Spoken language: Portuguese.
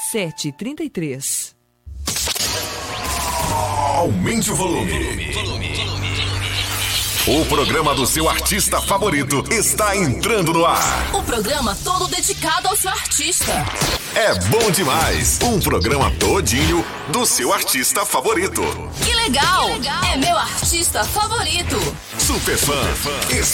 7h33. Aumente o volume. O programa do seu artista favorito está entrando no ar. O programa todo dedicado ao seu artista. É bom demais. Um programa todinho do seu artista favorito. Que legal! É meu artista favorito. Super fã.